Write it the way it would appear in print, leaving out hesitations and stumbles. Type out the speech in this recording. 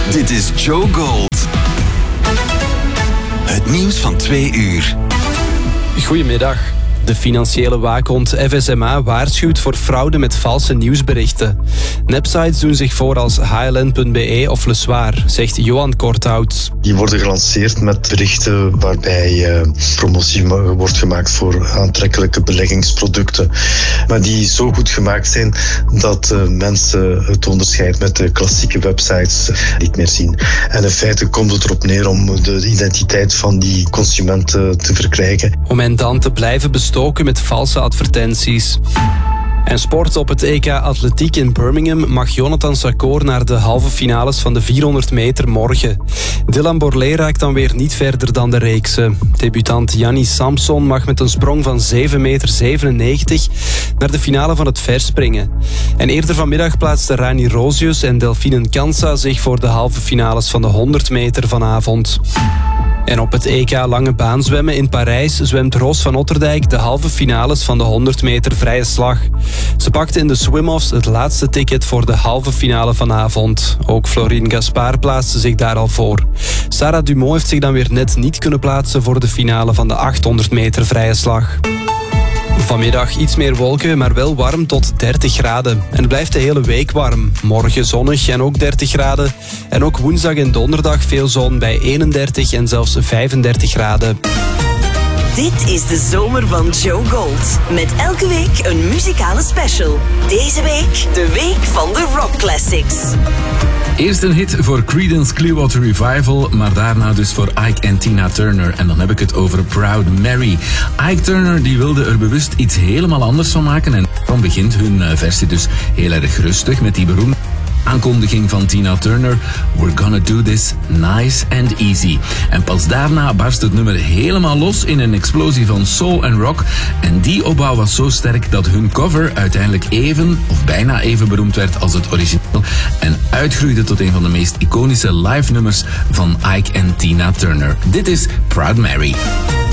Dit is Joe Gold. Het nieuws van 2 uur. Goedemiddag. De financiële waakhond FSMA waarschuwt voor fraude met valse nieuwsberichten. Nepsites doen zich voor als HLN.be of Le Soir, zegt Johan Korthout. Die worden gelanceerd met berichten waarbij promotie wordt gemaakt voor aantrekkelijke beleggingsproducten. Maar die zo goed gemaakt zijn dat mensen het onderscheid met de klassieke websites niet meer zien. En in feite komt het erop neer om de identiteit van die consumenten te verkrijgen. Om hen dan te blijven bestoken met valse advertenties. En sport op het EK Atletiek in Birmingham mag Jonathan Sakor naar de halve finales van de 400 meter morgen. Dylan Borlée raakt dan weer niet verder dan de reeksen. Debutant Yannis Samson mag met een sprong van 7,97 meter naar de finale van het verspringen. En eerder vanmiddag plaatsten Rani Rosius en Delphine Kansa zich voor de halve finales van de 100 meter vanavond. En op het EK lange baan zwemmen in Parijs zwemt Roos van Otterdijk de halve finales van de 100 meter vrije slag. Ze pakte in de swim-offs het laatste ticket voor de halve finale vanavond. Ook Florine Gaspard plaatste zich daar al voor. Sarah Dumont heeft zich dan weer net niet kunnen plaatsen voor de finale van de 800 meter vrije slag. Vanmiddag iets meer wolken, maar wel warm tot 30 graden. En het blijft de hele week warm. Morgen zonnig en ook 30 graden. En ook woensdag en donderdag veel zon bij 31 en zelfs 35 graden. Dit is de zomer van Joe Gold. Met elke week een muzikale special. Deze week de week van de rock classics. Eerst een hit voor Creedence Clearwater Revival, maar daarna dus voor Ike en Tina Turner. En dan heb ik het over Proud Mary. Ike Turner die wilde er bewust iets helemaal anders van maken. En dan begint hun versie dus heel erg rustig met die beroemde aankondiging van Tina Turner. We're gonna do this nice and easy. En pas daarna barst het nummer helemaal los in een explosie van soul en rock. En die opbouw was zo sterk dat hun cover uiteindelijk even of bijna even beroemd werd als het origineel. En uitgroeide tot een van de meest iconische live nummers van Ike en Tina Turner. Dit is Proud Mary.